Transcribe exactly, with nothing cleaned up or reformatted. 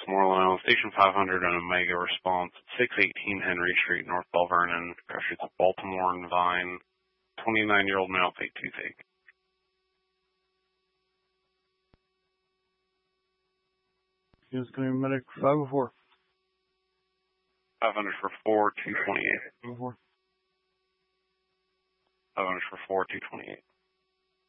Westmoreland, Station five hundred and Omega response, six eighteen Henry Street, North Bell Vernon, Crushes of Baltimore and Vine, twenty-nine-year-old male, fake toothache. Units coming medic five oh four. five hundred for four, two twenty-eight. five oh four. five hundred for four, two twenty-eight.